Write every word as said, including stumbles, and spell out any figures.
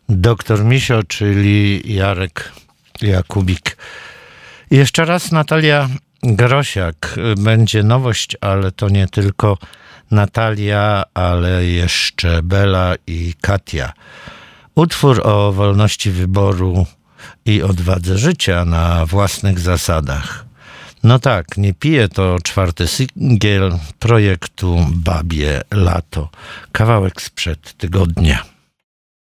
Doktor Misio, czyli Jarek Jakubik. I jeszcze raz Natalia Grosiak. Będzie nowość, ale to nie tylko Natalia, ale jeszcze Bela i Katia. Utwór o wolności wyboru i odwadze życia na własnych zasadach. No tak, Nie piję to czwarty singiel projektu Babie Lato. Kawałek sprzed tygodnia.